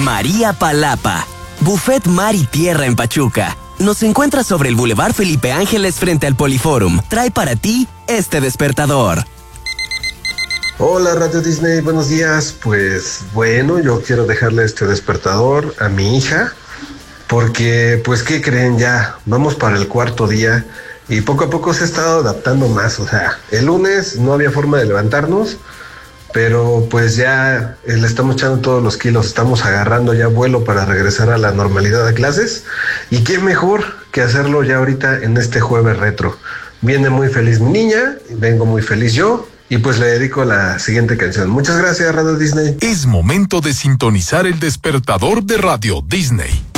María Palapa, Buffet Mar y Tierra en Pachuca. Nos encuentra sobre el Boulevard Felipe Ángeles frente al Poliforum. Trae para ti este despertador. Hola Radio Disney, buenos días. Pues bueno, yo quiero dejarle este despertador a mi hija porque, pues, ¿qué creen? Ya vamos para el cuarto día y poco a poco se ha estado adaptando más. O sea, el lunes no había forma de levantarnos, pero pues ya le estamos echando todos los kilos, estamos agarrando ya vuelo para regresar a la normalidad de clases. Y qué mejor que hacerlo ya ahorita en este jueves retro. Viene muy feliz mi niña, vengo muy feliz yo, y pues le dedico la siguiente canción. Muchas gracias, Radio Disney. Es momento de sintonizar el despertador de Radio Disney.